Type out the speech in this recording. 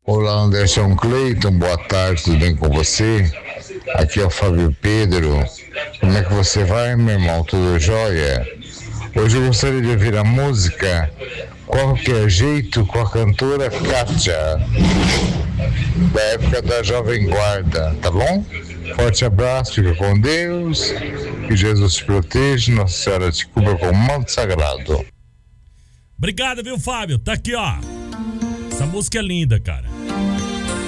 Olá, Anderson Cleiton, boa tarde, tudo bem com você? Aqui é o Fábio Pedro. Como é que você vai, meu irmão? Tudo jóia? Hoje eu gostaria de ouvir a música Qualquer Jeito com a cantora Kátia, da época da Jovem Guarda, tá bom? Forte abraço, fica com Deus, que Jesus te proteja, Nossa Senhora te cubra com o manto sagrado. Obrigado, viu, Fábio? Tá aqui, ó. Essa música é linda, cara.